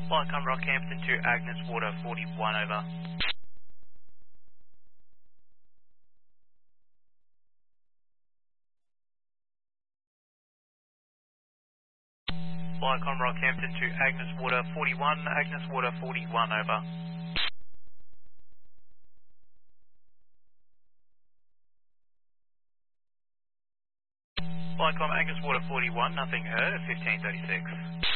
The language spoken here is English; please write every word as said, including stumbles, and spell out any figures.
Flycom Rockhampton to Agnes Water forty-one, over. Flycom Rockhampton to Agnes Water forty-one, Agnes Water forty-one, over. Flycom Agnes Water forty-one, nothing heard at fifteen thirty-six.